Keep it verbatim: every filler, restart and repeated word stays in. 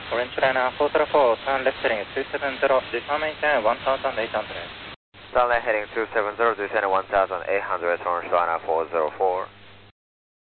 Orange Liner four zero four, turn left heading two seven zero, descend maintain one thousand eight hundred. Turn left heading two seven zero, descend one thousand eight hundred, Orange Liner four zero four.